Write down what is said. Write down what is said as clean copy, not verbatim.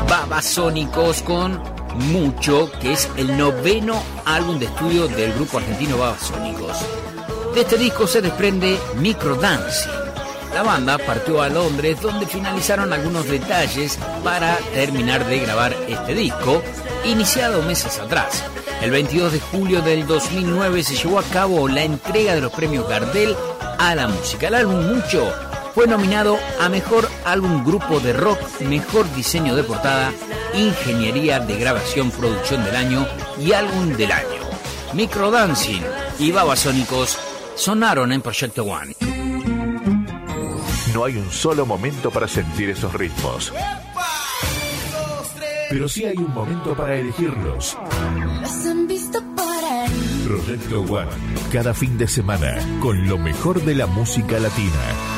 Babasónicos con Mucho, que es el 9º álbum de estudio del grupo argentino Babasónicos. De este disco se desprende Microdancing. La banda partió a Londres, donde finalizaron algunos detalles para terminar de grabar este disco, iniciado meses atrás. El 22 de julio del 2009 se llevó a cabo la entrega de los premios Gardel a la música. El álbum Mucho fue nominado a Mejor Álbum Grupo de Rock, Mejor Diseño de Portada, Ingeniería de Grabación, Producción del Año y Álbum del Año. Microdancing y Babasónicos sonaron en Proyecto One. No hay un solo momento para sentir esos ritmos, pero sí hay un momento para elegirlos. Proyecto One, cada fin de semana, con lo mejor de la música latina.